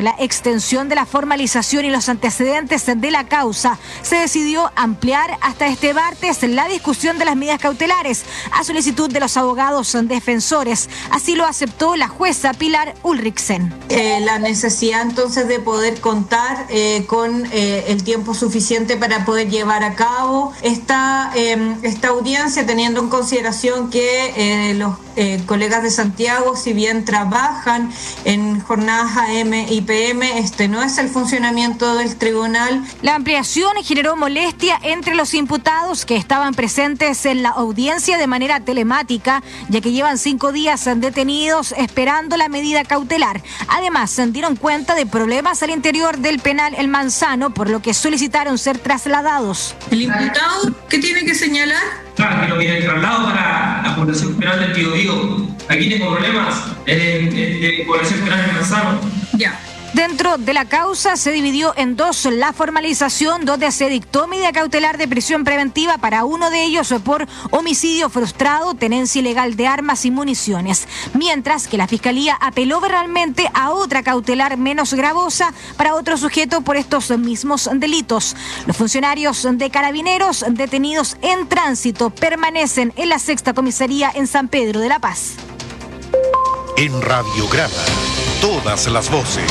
la extensión de la formalización y los antecedentes de la causa, se decidió ampliar hasta este martes la discusión de las medidas cautelares a solicitud de los abogados defensores. Así lo aceptó la jueza Pilar Ulriksen. La necesidad entonces de poder contar con el tiempo suficiente para poder llevar a cabo esta audiencia, teniendo en consideración que los colegas de Santiago, si bien trabajan en jornadas AM y PM, este no es el funcionamiento del tribunal. La ampliación generó molestia entre los imputados que estaban presentes en la audiencia de manera telemática, ya que llevan 5 días detenidos esperando la medida cautelar. Además, se dieron cuenta de problemas al interior del penal El Manzano, por lo que solicitaron ser trasladados. ¿El imputado qué tiene que señalar? Claro, que lo viene el traslado para la Población Penal del Biobío. Aquí tengo problemas en Población Penal del Manzano. Ya. Dentro de la causa se dividió en dos la formalización, donde se dictó medida cautelar de prisión preventiva para uno de ellos por homicidio frustrado, tenencia ilegal de armas y municiones, mientras que la Fiscalía apeló verbalmente a otra cautelar menos gravosa para otro sujeto por estos mismos delitos. Los funcionarios de Carabineros detenidos en tránsito permanecen en la 6ª comisaría en San Pedro de la Paz. En Radiograma, todas las voces.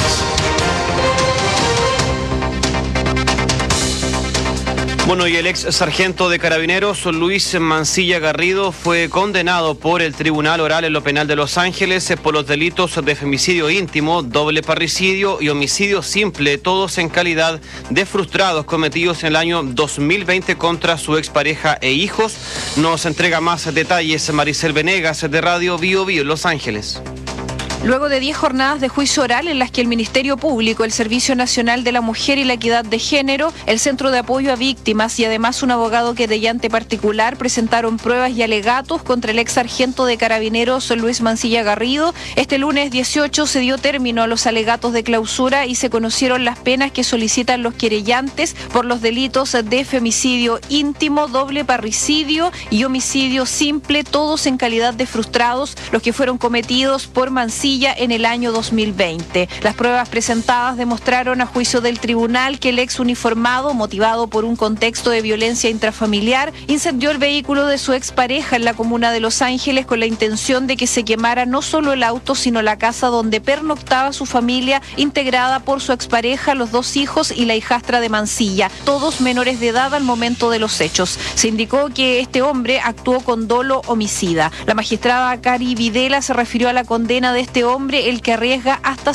Bueno, y el ex sargento de Carabineros, Luis Mancilla Garrido, fue condenado por el Tribunal Oral en lo Penal de Los Ángeles por los delitos de femicidio íntimo, doble parricidio y homicidio simple, todos en calidad de frustrados cometidos en el año 2020 contra su expareja e hijos. Nos entrega más detalles Maricel Venegas de Radio Bio Bio en Los Ángeles. Luego de 10 jornadas de juicio oral en las que el Ministerio Público, el Servicio Nacional de la Mujer y la Equidad de Género, el Centro de Apoyo a Víctimas y además un abogado querellante particular presentaron pruebas y alegatos contra el ex sargento de Carabineros Luis Mancilla Garrido, este lunes 18 se dio término a los alegatos de clausura y se conocieron las penas que solicitan los querellantes por los delitos de femicidio íntimo, doble parricidio y homicidio simple, todos en calidad de frustrados, los que fueron cometidos por Mancilla en el año 2020. Las pruebas presentadas demostraron a juicio del tribunal que el ex uniformado, motivado por un contexto de violencia intrafamiliar, incendió el vehículo de su expareja en la comuna de Los Ángeles con la intención de que se quemara no solo el auto, sino la casa donde pernoctaba su familia, integrada por su expareja, los 2 hijos y la hijastra de Mancilla, todos menores de edad al momento de los hechos. Se indicó que este hombre actuó con dolo homicida. La magistrada Cari Videla se refirió a la condena de este hombre, el que arriesga hasta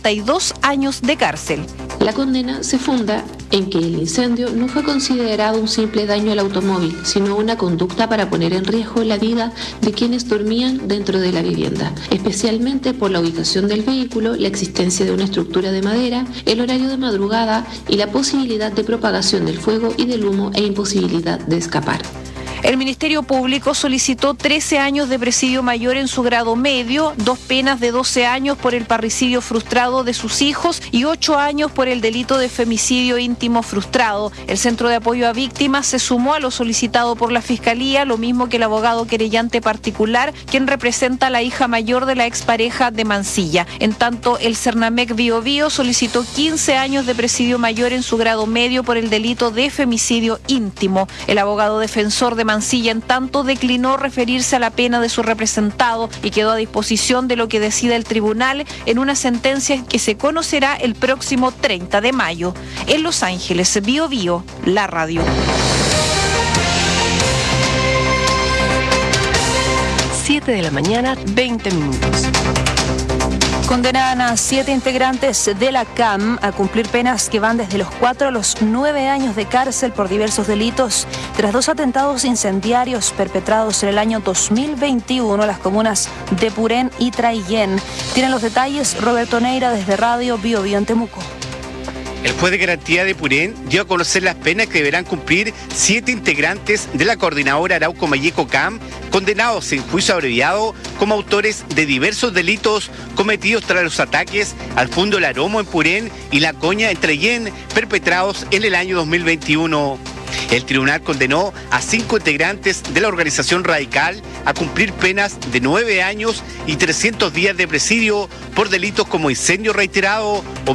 52 años de cárcel. La condena se funda en que el incendio no fue considerado un simple daño al automóvil, sino una conducta para poner en riesgo la vida de quienes dormían dentro de la vivienda, especialmente por la ubicación del vehículo, la existencia de una estructura de madera, el horario de madrugada y la posibilidad de propagación del fuego y del humo e imposibilidad de escapar. El Ministerio Público solicitó 13 años de presidio mayor en su grado medio, 2 penas de 12 años por el parricidio frustrado de sus hijos y 8 años por el delito de femicidio íntimo frustrado. El Centro de Apoyo a Víctimas se sumó a lo solicitado por la Fiscalía, lo mismo que el abogado querellante particular, quien representa a la hija mayor de la expareja de Mancilla. En tanto, el Cernamec Bio Bio solicitó 15 años de presidio mayor en su grado medio por el delito de femicidio íntimo. El abogado defensor de Mancilla, en tanto, declinó referirse a la pena de su representado y quedó a disposición de lo que decida el tribunal en una sentencia que se conocerá el próximo 30 de mayo. En Los Ángeles, Bio Bio, la radio. 7 de la mañana, 20 minutos. Condenan a 7 integrantes de la CAM a cumplir penas que van desde los 4 a los 9 años de cárcel por diversos delitos tras 2 atentados incendiarios perpetrados en el año 2021 en las comunas de Purén y Traillén. Tienen los detalles Roberto Neira desde Radio Bio Bio en Temuco. El juez de garantía de Purén dio a conocer las penas que deberán cumplir 7 integrantes de la coordinadora Arauco Mayeco CAM, condenados en juicio abreviado como autores de diversos delitos cometidos tras los ataques al Fundo El Aromo en Purén y La Coña en Traillén, perpetrados en el año 2021. El tribunal condenó a 5 integrantes de la organización radical a cumplir penas de 9 años y 300 días de presidio por delitos como incendio reiterado,